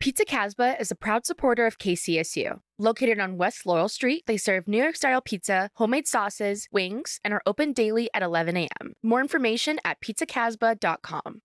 Pizza Casbah is a proud supporter of KCSU. Located on West Laurel Street, they serve New York-style pizza, homemade sauces, wings, and are open daily at 11 a.m. More information at pizzacasbah.com.